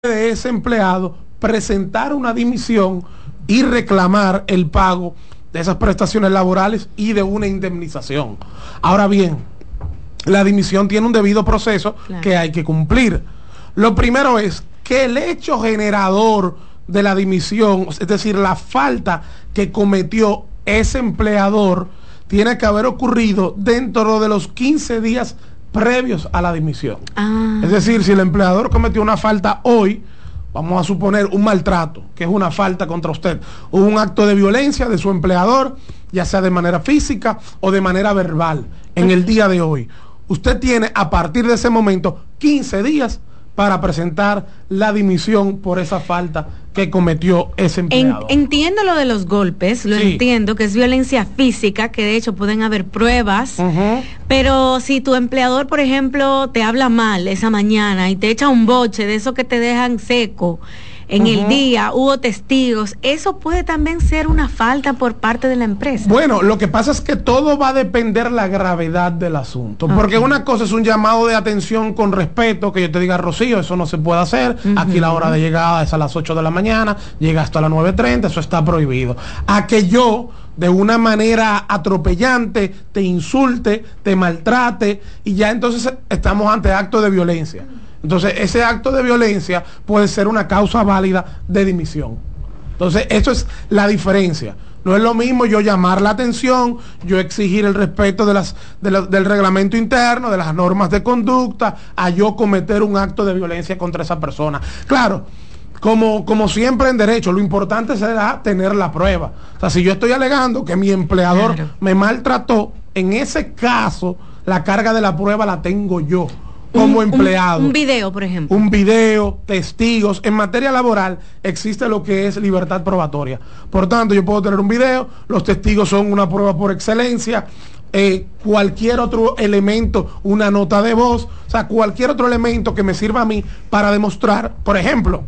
de ese empleado presentar una dimisión y reclamar el pago de esas prestaciones laborales y de una indemnización. Ahora bien, la dimisión tiene un debido proceso que hay que cumplir. Lo primero es que el hecho generador de la dimisión, es decir, la falta que cometió ese empleador, tiene que haber ocurrido dentro de los 15 días previos a la dimisión. Es decir, si el empleador cometió una falta hoy, vamos a suponer un maltrato, que es una falta contra usted, o un acto de violencia de su empleador, ya sea de manera física o de manera verbal, en el día de hoy, usted tiene a partir de ese momento 15 días para presentar la dimisión por esa falta que cometió ese empleado. Entiendo lo de los golpes, entiendo que es violencia física, que de hecho pueden haber pruebas, pero si tu empleador, por ejemplo, te habla mal esa mañana y te echa un boche de eso que te dejan seco en el día, hubo testigos, eso puede también ser una falta por parte de la empresa. Bueno, lo que pasa es que todo va a depender la gravedad del asunto, porque una cosa es un llamado de atención con respeto, que yo te diga, Rocío, eso no se puede hacer, aquí la hora de llegada es a las 8 de la mañana, llega hasta las 9:30, eso está prohibido. A que yo, de una manera atropellante, te insulte, te maltrate, y ya entonces estamos ante actos de violencia. Entonces, ese acto de violencia puede ser una causa válida de dimisión. Entonces, eso es la diferencia. No es lo mismo yo llamar la atención, yo exigir el respeto del reglamento interno, de las normas de conducta, a yo cometer un acto de violencia contra esa persona. Claro, como siempre en derecho, lo importante será tener la prueba. O sea, si yo estoy alegando que mi empleador me maltrató, en ese caso, la carga de la prueba la tengo yo como empleado. Un video, por ejemplo. Un video, testigos. En materia laboral existe lo que es libertad probatoria. Por tanto, yo puedo tener un video, los testigos son una prueba por excelencia, cualquier otro elemento, una nota de voz, o sea, cualquier otro elemento que me sirva a mí para demostrar. Por ejemplo,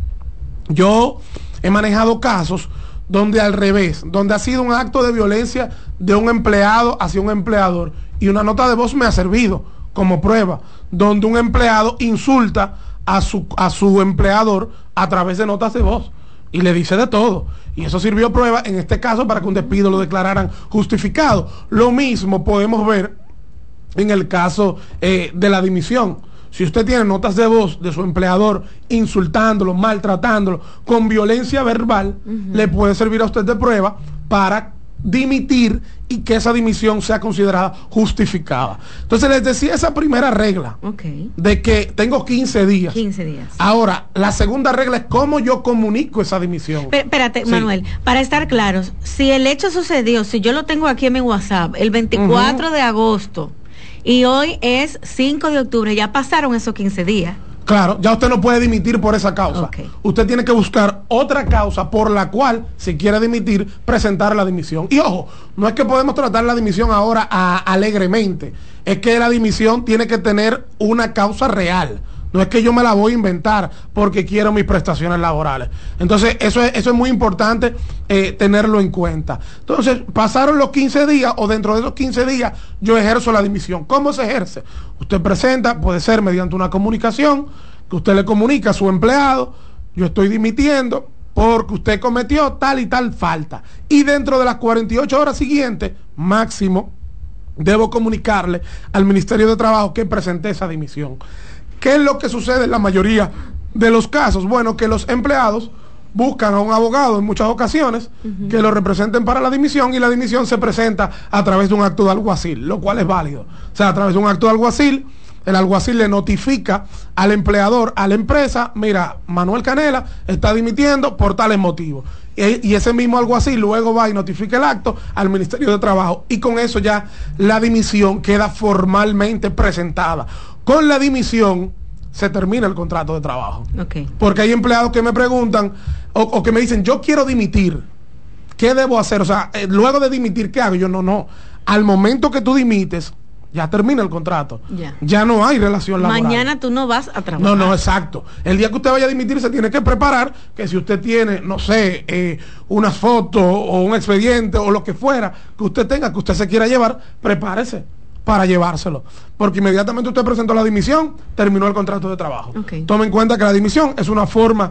yo he manejado casos donde al revés, donde ha sido un acto de violencia de un empleado hacia un empleador, y una nota de voz me ha servido como prueba, donde un empleado insulta a su empleador a través de notas de voz y le dice de todo, y eso sirvió prueba en este caso para que un despido lo declararan justificado. Lo mismo podemos ver en el caso de la dimisión. Si usted tiene notas de voz de su empleador insultándolo, maltratándolo con violencia verbal, le puede servir a usted de prueba para dimitir y que esa dimisión sea considerada justificada. Entonces les decía esa primera regla de que tengo 15 días. 15 días. Ahora, la segunda regla es cómo yo comunico esa dimisión. Espérate, Manuel, para estar claros, si el hecho sucedió, si yo lo tengo aquí en mi WhatsApp, el 24 de agosto, y hoy es 5 de octubre, ya pasaron esos 15 días. Claro, ya usted no puede dimitir por esa causa. Usted tiene que buscar otra causa por la cual, si quiere dimitir, presentar la dimisión. Y ojo, no es que podemos tratar la dimisión ahora alegremente. Es que la dimisión tiene que tener una causa real. No es que yo me la voy a inventar porque quiero mis prestaciones laborales. Entonces, eso es muy importante tenerlo en cuenta. Entonces, pasaron los 15 días o dentro de esos 15 días yo ejerzo la dimisión. ¿Cómo se ejerce? Usted presenta, puede ser mediante una comunicación, que usted le comunica a su empleado, yo estoy dimitiendo porque usted cometió tal y tal falta. Y dentro de las 48 horas siguientes, máximo, debo comunicarle al Ministerio de Trabajo que presenté esa dimisión. ¿Qué es lo que sucede en la mayoría de los casos? Bueno, que los empleados buscan a un abogado en muchas ocasiones que lo representen para la dimisión, y la dimisión se presenta a través de un acto de alguacil, lo cual es válido. O sea, a través de un acto de alguacil, el alguacil le notifica al empleador, a la empresa, mira, Manuel Canela está dimitiendo por tales motivos. Y ese mismo alguacil luego va y notifica el acto al Ministerio de Trabajo, y con eso ya la dimisión queda formalmente presentada. Con la dimisión se termina el contrato de trabajo. Porque hay empleados que me preguntan o que me dicen, yo quiero dimitir, ¿qué debo hacer? O sea, luego de dimitir, ¿qué hago? Yo no. Al momento que tú dimites, ya termina el contrato. Ya no hay relación laboral. Mañana tú no vas a trabajar. No, exacto. El día que usted vaya a dimitir se tiene que preparar, que si usted tiene, no sé, una foto o un expediente o lo que fuera que usted tenga, que usted se quiera llevar, prepárese para llevárselo, porque inmediatamente usted presentó la dimisión, terminó el contrato de trabajo. Tome en cuenta que la dimisión es una forma